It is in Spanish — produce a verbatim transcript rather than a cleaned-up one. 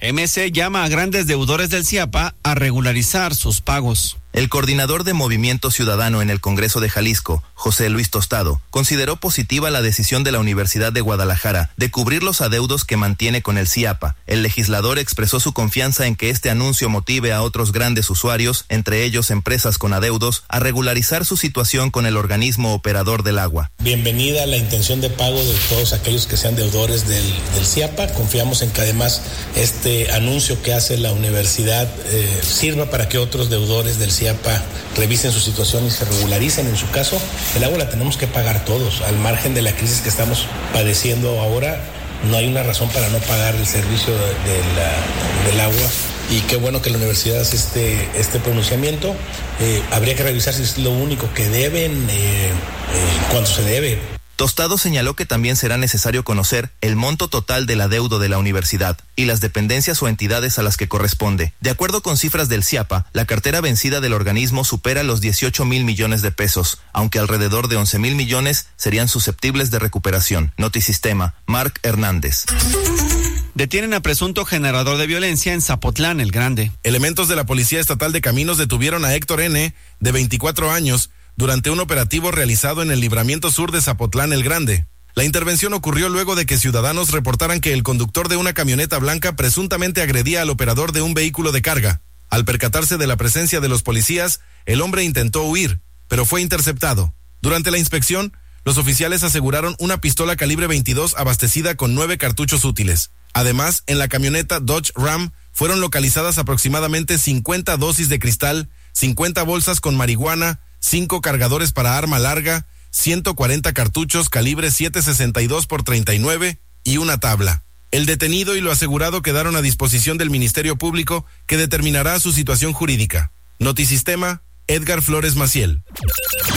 M C llama a grandes deudores del CIAPA a regularizar sus pagos. El coordinador de Movimiento Ciudadano en el Congreso de Jalisco, José Luis Tostado, consideró positiva la decisión de la Universidad de Guadalajara de cubrir los adeudos que mantiene con el CIAPA. El legislador expresó su confianza en que este anuncio motive a otros grandes usuarios, entre ellos empresas con adeudos, a regularizar su situación con el organismo operador del agua. Bienvenida la intención de pago de todos aquellos que sean deudores del, del CIAPA. Confiamos en que además este anuncio que hace la universidad eh, sirva para que otros deudores del CIAPA revisen su situación y se regularicen en su caso. El agua la tenemos que pagar todos, al margen de la crisis que estamos padeciendo ahora. No hay una razón para no pagar el servicio de, de la, del agua. Y qué bueno que la universidad hace este, este pronunciamiento. Eh, habría que revisar si es lo único que deben, eh, eh, cuánto se debe. Tostado señaló que también será necesario conocer el monto total del adeudo de la universidad y las dependencias o entidades a las que corresponde. De acuerdo con cifras del CIAPA, la cartera vencida del organismo supera los dieciocho mil millones de pesos, aunque alrededor de once mil millones serían susceptibles de recuperación. Notisistema, Marc Hernández. Detienen a presunto generador de violencia en Zapotlán el Grande. Elementos de la Policía Estatal de Caminos detuvieron a Héctor N., de veinticuatro años, durante un operativo realizado en el libramiento sur de Zapotlán el Grande. La intervención ocurrió luego de que ciudadanos reportaran que el conductor de una camioneta blanca presuntamente agredía al operador de un vehículo de carga. Al percatarse de la presencia de los policías, el hombre intentó huir, pero fue interceptado. Durante la inspección, los oficiales aseguraron una pistola calibre veintidós abastecida con nueve cartuchos útiles. Además, en la camioneta Dodge Ram fueron localizadas aproximadamente cincuenta dosis de cristal, cincuenta bolsas con marihuana, cinco cargadores para arma larga, ciento cuarenta cartuchos calibre siete sesenta y dos por treinta y nueve y una tabla. El detenido y lo asegurado quedaron a disposición del Ministerio Público, que determinará su situación jurídica. Notisistema, Edgar Flores Maciel.